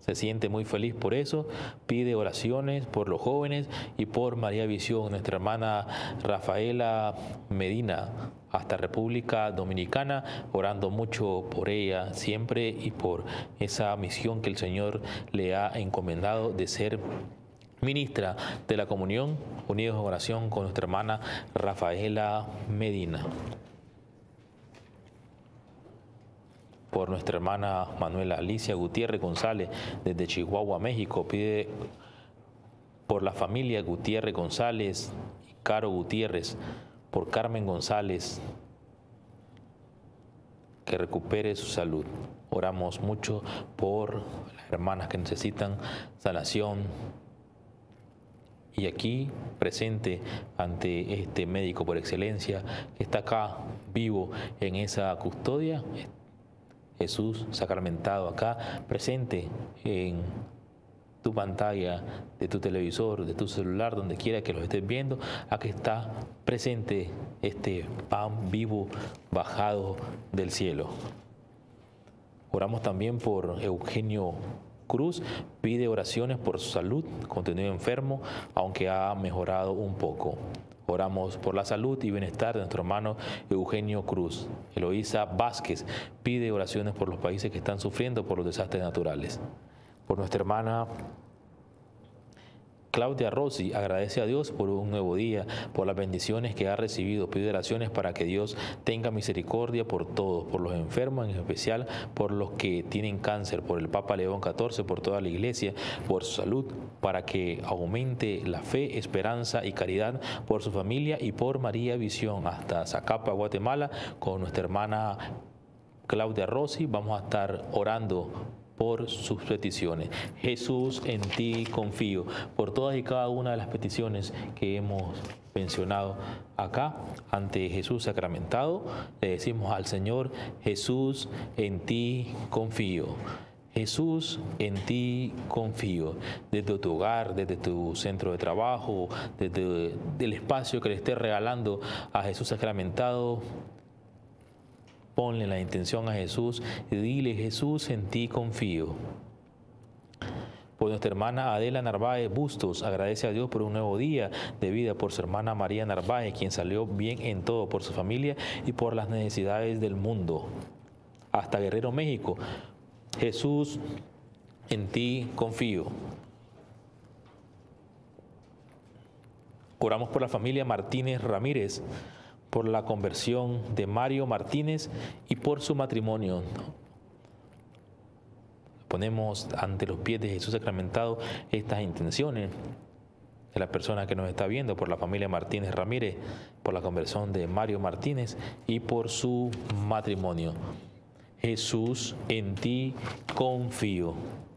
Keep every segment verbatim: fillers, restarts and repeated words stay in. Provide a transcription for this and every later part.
se siente muy feliz por eso, pide oraciones por los jóvenes y por María Visión, nuestra hermana Rafaela Medina, hasta República Dominicana, orando mucho por ella siempre y por esa misión que el Señor le ha encomendado de ser ministra de la comunión, unidos en oración con nuestra hermana Rafaela Medina. Por nuestra hermana Manuela Alicia Gutiérrez González, desde Chihuahua, México, pide por la familia Gutiérrez González y Caro Gutiérrez, por Carmen González, que recupere su salud. Oramos mucho por las hermanas que necesitan sanación. Y aquí, presente ante este médico por excelencia, que está acá, vivo en esa custodia, Jesús sacramentado acá, presente en tu pantalla, de tu televisor, de tu celular, donde quiera que lo estés viendo, aquí está presente este pan vivo bajado del cielo. Oramos también por Eugenio Cruz, pide oraciones por su salud, continúa enfermo, aunque ha mejorado un poco. Oramos por la salud y bienestar de nuestro hermano Eugenio Cruz. Eloísa Vázquez pide oraciones por los países que están sufriendo por los desastres naturales. Por nuestra hermana Claudia Rossi, agradece a Dios por un nuevo día, por las bendiciones que ha recibido. Pide oraciones para que Dios tenga misericordia por todos, por los enfermos, en especial por los que tienen cáncer, por el Papa León catorce, por toda la iglesia, por su salud, para que aumente la fe, esperanza y caridad, por su familia y por María Visión, hasta Zacapa, Guatemala, con nuestra hermana Claudia Rossi. Vamos a estar orando por sus peticiones. Jesús, en ti confío. Por todas y cada una de las peticiones que hemos mencionado acá, ante Jesús sacramentado, le decimos al Señor: Jesús, en ti confío. Jesús, en ti confío. Desde tu hogar, desde tu centro de trabajo, desde el espacio que le estés regalando a Jesús sacramentado, ponle la intención a Jesús y dile: Jesús, en ti confío. Por nuestra hermana Adela Narváez Bustos, agradece a Dios por un nuevo día de vida, por su hermana María Narváez, quien salió bien en todo, por su familia y por las necesidades del mundo. Hasta Guerrero, México. Jesús, en ti confío. Oramos por la familia Martínez Ramírez, por la conversión de Mario Martínez y por su matrimonio. Ponemos ante los pies de Jesús sacramentado estas intenciones de la persona que nos está viendo, por la familia Martínez Ramírez, por la conversión de Mario Martínez y por su matrimonio. Jesús, en ti confío.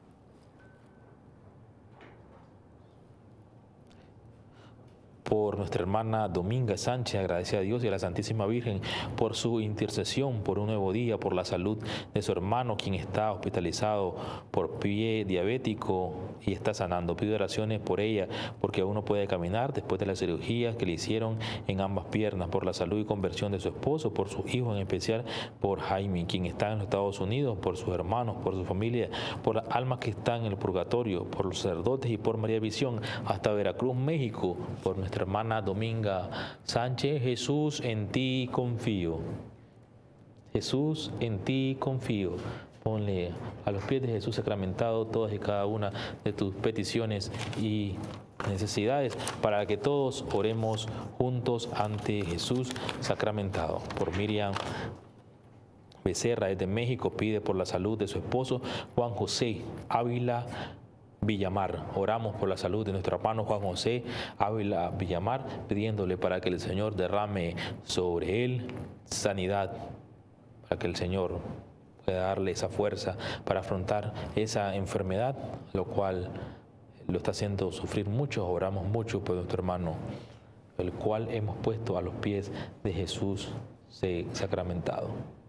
Por nuestra hermana Dominga Sánchez, agradece a Dios y a la Santísima Virgen por su intercesión, por un nuevo día, por la salud de su hermano, quien está hospitalizado por pie diabético y está sanando. Pido oraciones por ella, porque aún no puede caminar después de la cirugía que le hicieron en ambas piernas, por la salud y conversión de su esposo, por sus hijos, en especial por Jaime, quien está en los Estados Unidos, por sus hermanos, por su familia, por las almas que están en el purgatorio, por los sacerdotes y por María Visión, hasta Veracruz, México, por nuestra hermana Dominga Sánchez. Jesús, en ti confío. Jesús, en ti confío. Ponle a los pies de Jesús sacramentado todas y cada una de tus peticiones y necesidades, para que todos oremos juntos ante Jesús sacramentado. Por Miriam Becerra, desde México, pide por la salud de su esposo Juan José Ávila Villamar. Oramos por la salud de nuestro hermano Juan José Ávila Villamar, pidiéndole para que el Señor derrame sobre él sanidad, para que el Señor pueda darle esa fuerza para afrontar esa enfermedad, lo cual lo está haciendo sufrir mucho. Oramos mucho por nuestro hermano, el cual hemos puesto a los pies de Jesús sacramentado.